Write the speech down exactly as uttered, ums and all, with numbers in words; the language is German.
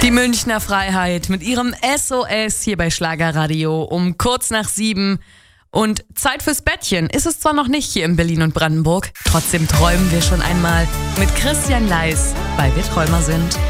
Die Münchner Freiheit mit ihrem S O S hier bei Schlagerradio um kurz nach sieben. Und Zeit fürs Bettchen ist es zwar noch nicht hier in Berlin und Brandenburg, trotzdem träumen wir schon einmal mit Christian Leis, weil wir Träumer sind.